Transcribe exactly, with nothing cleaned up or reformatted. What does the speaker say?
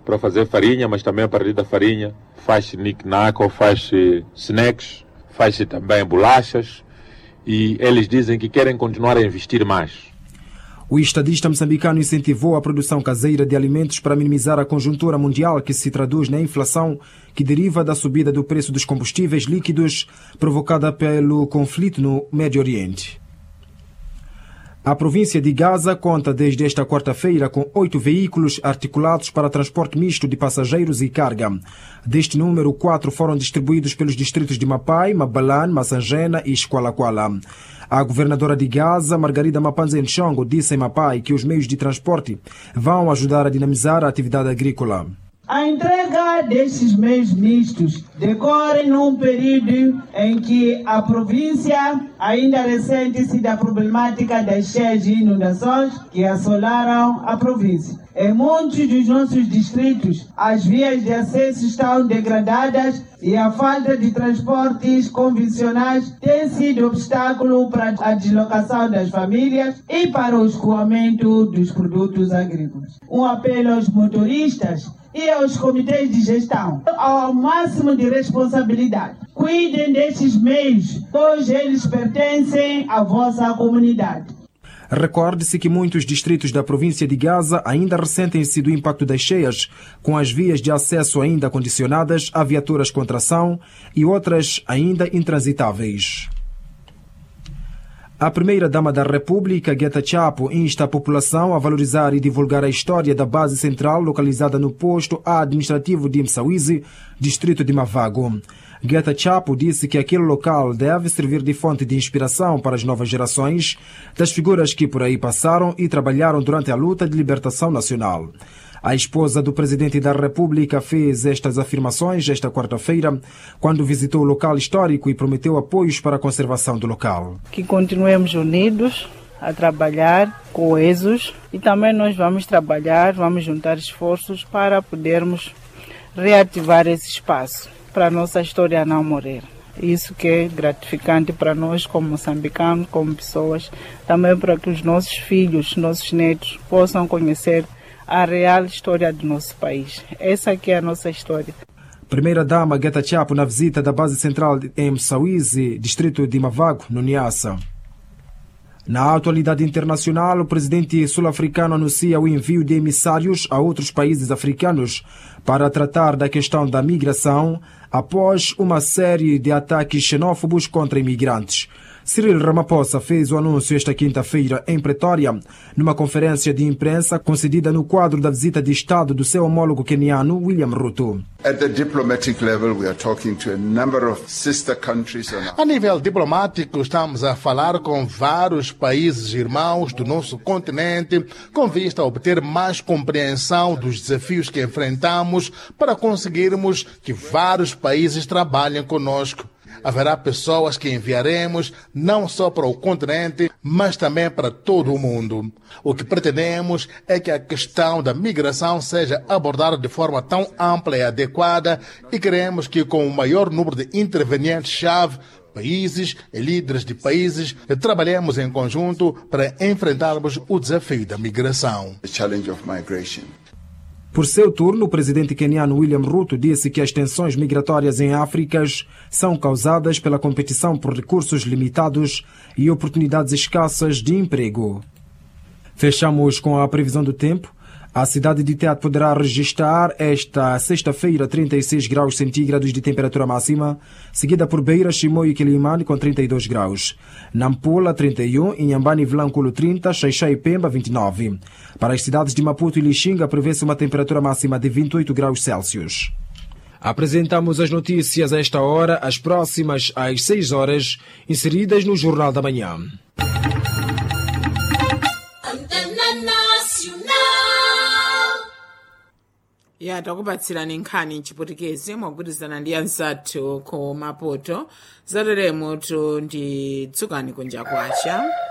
para fazer farinha, mas também a partir da farinha faz knick-knack ou faz snacks, faz também bolachas, e eles dizem que querem continuar a investir mais. O estadista moçambicano incentivou a produção caseira de alimentos para minimizar a conjuntura mundial que se traduz na inflação que deriva da subida do preço dos combustíveis líquidos provocada pelo conflito no Médio Oriente. A província de Gaza conta desde esta quarta-feira com oito veículos articulados para transporte misto de passageiros e carga. Deste número, quatro foram distribuídos pelos distritos de Mapai, Mabalane, Massangena e Esqualaquala. A governadora de Gaza, Margarida Mapanza Nchongo, disse em Mapai que os meios de transporte vão ajudar a dinamizar a atividade agrícola. A entrega destes meios mistos decorre num período em que a província ainda ressente-se da problemática das cheias e inundações que assolaram a província. Em muitos dos nossos distritos, as vias de acesso estão degradadas e a falta de transportes convencionais tem sido obstáculo para a deslocação das famílias e para o escoamento dos produtos agrícolas. Um apelo aos motoristas e aos comitês de gestão ao máximo de responsabilidade. Cuidem destes meios, pois eles pertencem à vossa comunidade. Recorde-se que muitos distritos da província de Gaza ainda ressentem-se do impacto das cheias, com as vias de acesso ainda condicionadas a viaturas com tração e outras ainda intransitáveis. A primeira-dama da República, Guetta Chapo, insta a população a valorizar e divulgar a história da base central localizada no posto administrativo de Msawizi, distrito de Mavago. Guetta Chapo disse que aquele local deve servir de fonte de inspiração para as novas gerações das figuras que por aí passaram e trabalharam durante a luta de libertação nacional. A esposa do presidente da República fez estas afirmações esta quarta-feira, quando visitou o local histórico e prometeu apoios para a conservação do local. Que continuemos unidos a trabalhar, coesos, e também nós vamos trabalhar, vamos juntar esforços para podermos reativar esse espaço, para a nossa história não morrer. Isso que é gratificante para nós como moçambicanos, como pessoas, também para que os nossos filhos, nossos netos possam conhecer a real história do nosso país. Essa aqui é a nossa história. Primeira-dama Guetta Chapo na visita da base central em Msawizi, distrito de Mavago, no Niassa. Na atualidade internacional, o presidente sul-africano anuncia o envio de emissários a outros países africanos para tratar da questão da migração após uma série de ataques xenófobos contra imigrantes. Cyril Ramaphosa fez o anúncio esta quinta-feira em Pretória, numa conferência de imprensa concedida no quadro da visita de Estado do seu homólogo queniano William Ruto. A nível diplomático, estamos a falar com vários países irmãos do nosso continente, com vista a obter mais compreensão dos desafios que enfrentamos para conseguirmos que vários países trabalhem conosco. Haverá pessoas que enviaremos não só para o continente, mas também para todo o mundo. O que pretendemos é que a questão da migração seja abordada de forma tão ampla e adequada e queremos que com o maior número de intervenientes-chave, países e líderes de países, trabalhemos em conjunto para enfrentarmos o desafio da migração. The challenge of migration. Por seu turno, o presidente queniano William Ruto disse que as tensões migratórias em África são causadas pela competição por recursos limitados e oportunidades escassas de emprego. Fechamos com a previsão do tempo. A cidade de Tete poderá registrar esta sexta-feira trinta e seis graus centígrados de temperatura máxima, seguida por Beira, Chimoio e Quilimane com trinta e dois graus. Nampula, trinta e um, Inhambane e Vilanculo, trinta, Xaixá e Pemba, vinte e nove. Para as cidades de Maputo e Lixinga, prevê-se uma temperatura máxima de vinte e oito graus Celsius. Apresentamos as notícias a esta hora, as próximas às seis horas, inseridas no Jornal da Manhã. Ya takubatsirani nkhani chipwitikizi mwagwirizana ndi anzathu ku Maputo. Zalero mutu ndi tsukani kunja kwacha.